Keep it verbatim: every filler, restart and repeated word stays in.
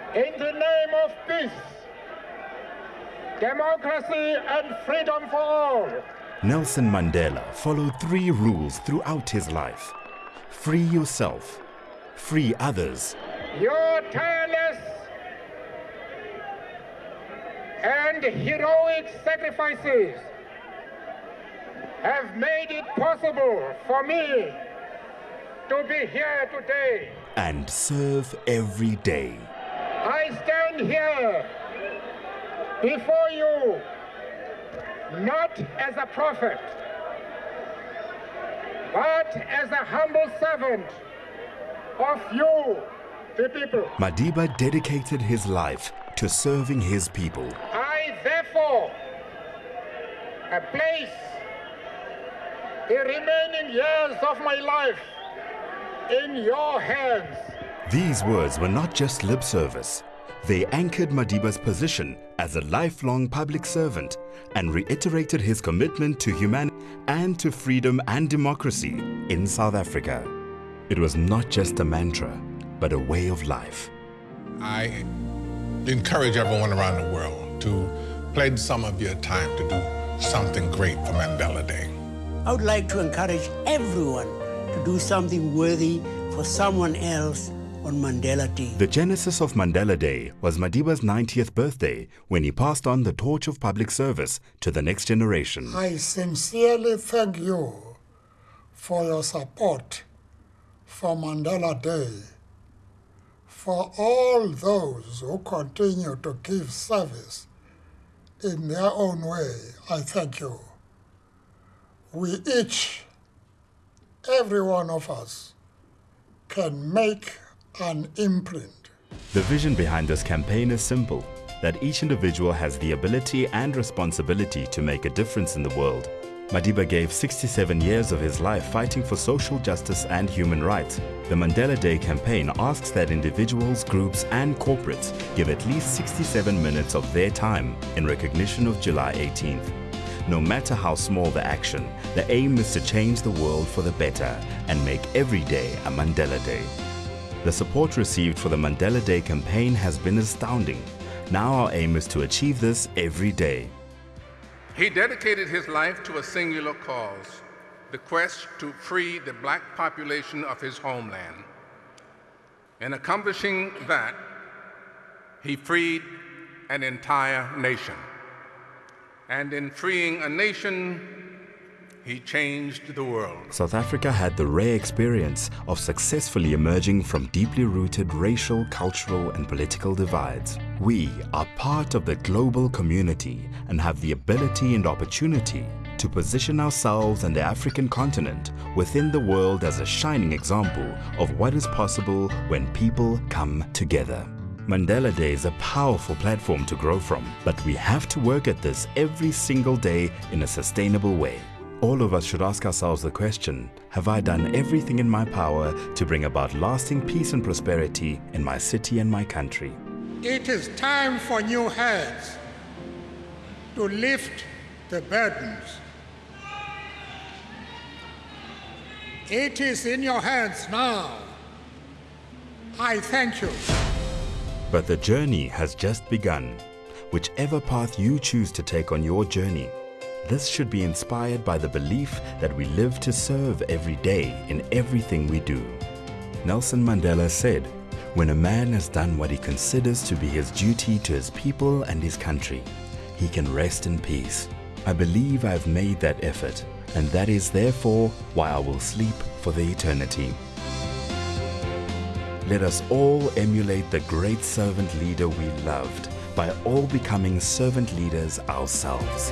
in the name of peace, democracy and freedom for all. Nelson Mandela followed three rules throughout his life. Free yourself, free others. Your tireless and heroic sacrifices have made it possible for me to be here today. And serve every day. I stand here before you not as a prophet, but as a humble servant of you, the people. Madiba dedicated his life to serving his people. I therefore place the remaining years of my life in your hands. These words were not just lip service. They anchored Madiba's position as a lifelong public servant and reiterated his commitment to humanity and to freedom and democracy in South Africa. It was not just a mantra, but a way of life. I encourage everyone around the world to pledge some of your time to do something great for Mandela Day. I would like to encourage everyone to do something worthy for someone else on Mandela Day. The genesis of Mandela Day was Madiba's ninetieth birthday when he passed on the torch of public service to the next generation. I sincerely thank you for your support for Mandela Day. For all those who continue to give service in their own way, I thank you. We each, every one of us, can make an imprint. The vision behind this campaign is simple, that each individual has the ability and responsibility to make a difference in the world. Madiba gave sixty-seven years of his life fighting for social justice and human rights. The Mandela Day campaign asks that individuals, groups and corporates give at least sixty-seven minutes of their time in recognition of July eighteenth. No matter how small the action, the aim is to change the world for the better and make every day a Mandela Day. The support received for the Mandela Day campaign has been astounding. Now our aim is to achieve this every day. He dedicated his life to a singular cause, the quest to free the black population of his homeland. In accomplishing that, he freed an entire nation. And in freeing a nation, he changed the world. South Africa had the rare experience of successfully emerging from deeply rooted racial, cultural and political divides. We are part of the global community and have the ability and opportunity to position ourselves and the African continent within the world as a shining example of what is possible when people come together. Mandela Day is a powerful platform to grow from, but we have to work at this every single day in a sustainable way. All of us should ask ourselves the question, have I done everything in my power to bring about lasting peace and prosperity in my city and my country? It is time for new heads to lift the burdens. It is in your hands now. I thank you. But the journey has just begun. Whichever path you choose to take on your journey, this should be inspired by the belief that we live to serve every day in everything we do. Nelson Mandela said, "When a man has done what he considers to be his duty to his people and his country, he can rest in peace." I believe I have made that effort, and that is therefore why I will sleep for the eternity. Let us all emulate the great servant leader we loved by all becoming servant leaders ourselves.